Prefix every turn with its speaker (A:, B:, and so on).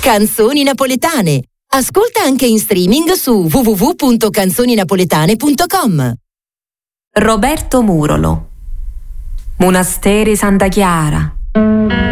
A: Canzoni napoletane. Ascolta anche in streaming su www.canzoninapoletane.com.
B: Roberto Murolo. Monasteri Santa Chiara.